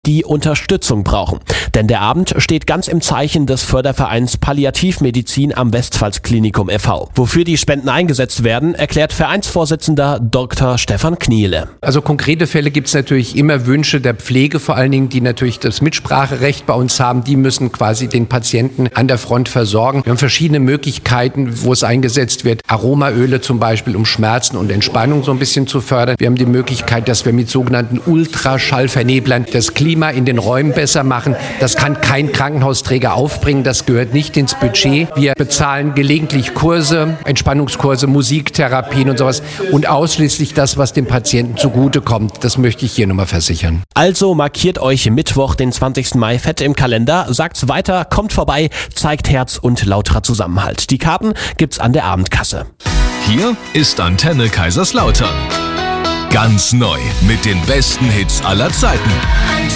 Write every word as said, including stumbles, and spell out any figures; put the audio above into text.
die Unterstützung brauchen. Denn der Abend steht ganz im Zeichen des Fördervereins Palliativmedizin am Westpfalz-Klinikum e V Wofür die Spenden eingesetzt werden, erklärt Vereinsvorsitzender Doktor Stefan Kniele. Also konkrete Fälle gibt es natürlich immer, Wünsche der Pflege vor allen Dingen, die natürlich das Mitspracherecht bei uns haben. Die müssen quasi den Patienten an der Front versorgen. Wir haben verschiedene Möglichkeiten, wo es eingesetzt wird. Aromaöle zum Beispiel, um Schmerzen und Entspannung so ein bisschen zu fördern. Wir haben die Möglichkeit, dass wir mit sogenannten Ultraschallverneblern das Klima in den Räumen besser machen. Das kann kein Krankenhausträger aufbringen. Das gehört nicht ins Budget. Wir bezahlen gelegentlich Kurse, Entspannungskurse, Musiktherapien und sowas. Und ausschließlich das, was dem Patienten zugutekommt. Das möchte ich hier nochmal versichern. Also markiert euch Mittwoch, den zwanzigsten Mai fett im Kalender, sagt's weiter, kommt vorbei, zeigt Herz und lauterer Zusammenhalt. Die Karten gibt's an der Abendkasse. Hier ist Antenne Kaiserslautern. Ganz neu mit den besten Hits aller Zeiten.